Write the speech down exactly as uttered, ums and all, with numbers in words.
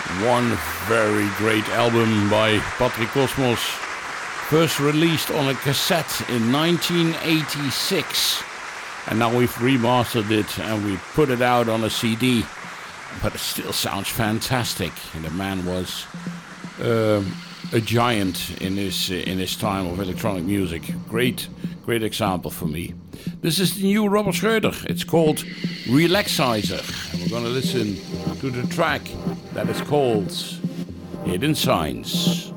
One very great album by Patrick Cosmos, first released on a cassette in nineteen eighty-six, and now we've remastered it and we put it out on a C D, but it still sounds fantastic. And the man was uh, a giant in his in his time of electronic music. Great, great example for me. This is the new Robert Schröder. It's called Relaxizer, and we're going to listen to the track that is called Hidden Signs.